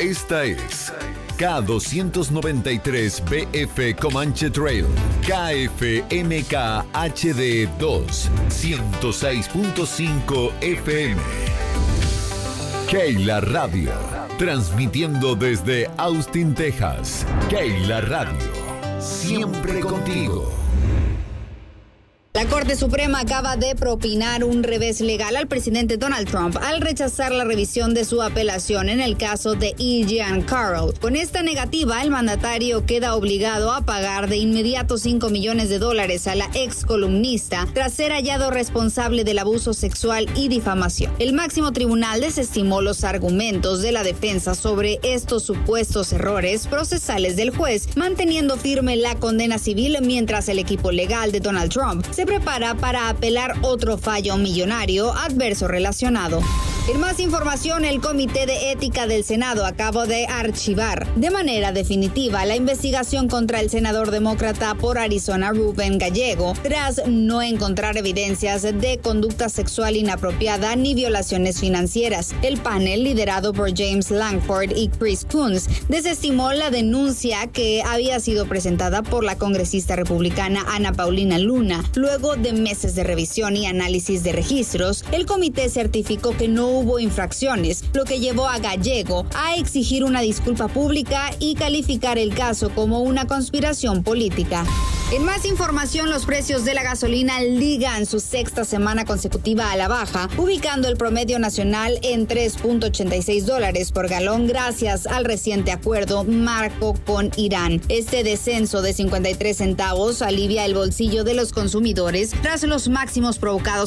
Esta es K293BF Comanche Trail, KFMK HD 2, 106.5 FM. Keila Radio, transmitiendo desde Austin, Texas. Keila Radio, siempre contigo. La Corte Suprema acaba de propinar un revés legal al presidente Donald Trump al rechazar la revisión de su apelación en el caso de E. Jean Carroll. Con esta negativa, el mandatario queda obligado a pagar de inmediato $5 millones a la ex columnista tras ser hallado responsable del abuso sexual y difamación. El máximo tribunal desestimó los argumentos de la defensa sobre estos supuestos errores procesales del juez, manteniendo firme la condena civil mientras el equipo legal de Donald Trump se prepara para apelar otro fallo millonario adverso relacionado. En más información, el Comité de Ética del Senado acaba de archivar de manera definitiva la investigación contra el senador demócrata por Arizona Rubén Gallego tras no encontrar evidencias de conducta sexual inapropiada ni violaciones financieras. El panel, liderado por James Langford y Chris Coons, desestimó la denuncia que había sido presentada por la congresista republicana Ana Paulina Luna. Luego de meses de revisión y análisis de registros, el comité certificó que no hubo infracciones, lo que llevó a Gallego a exigir una disculpa pública y calificar el caso como una conspiración política. En más información, los precios de la gasolina ligan su sexta semana consecutiva a la baja, ubicando el promedio nacional en $3.86 por galón gracias al reciente acuerdo marco con Irán. Este descenso de 53 centavos alivia el bolsillo de los consumidores tras los máximos provocados